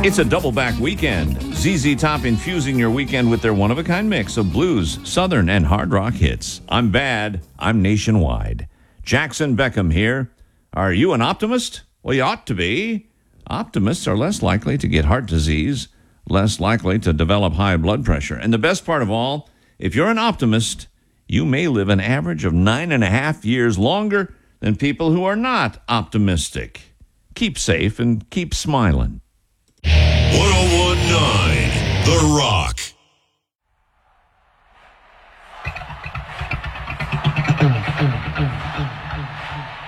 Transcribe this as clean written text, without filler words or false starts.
It's a double-back weekend. ZZ Top infusing your weekend with their one-of-a-kind mix of blues, southern, and hard rock hits. I'm Bad. I'm Nationwide. Jackson Beckham here. Are you an optimist? Well, you ought to be. Optimists are less likely to get heart disease, less likely to develop high blood pressure. And the best part of all, if you're an optimist, you may live an average of 9.5 years longer than people who are not optimistic. Keep safe and keep smiling. 1019 The Rock.